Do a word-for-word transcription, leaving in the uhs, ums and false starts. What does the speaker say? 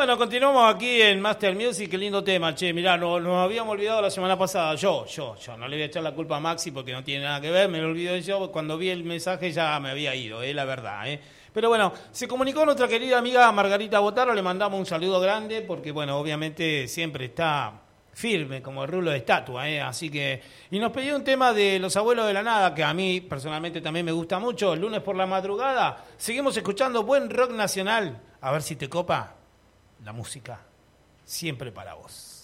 Bueno, continuamos aquí en Master Music, qué lindo tema, che, mirá, nos, nos habíamos olvidado la semana pasada, yo, yo, yo, no le voy a echar la culpa a Maxi porque no tiene nada que ver, me lo olvidé yo, cuando vi el mensaje ya me había ido, eh, la verdad, eh. Pero bueno, se comunicó nuestra querida amiga Margarita Botaro, le mandamos un saludo grande porque, bueno, obviamente siempre está firme como el rulo de estatua, eh, así que... Y nos pidió un tema de Los Abuelos de la Nada, que a mí personalmente también me gusta mucho, el lunes por la madrugada, seguimos escuchando buen rock nacional, a ver si te copa. La música, siempre para vos.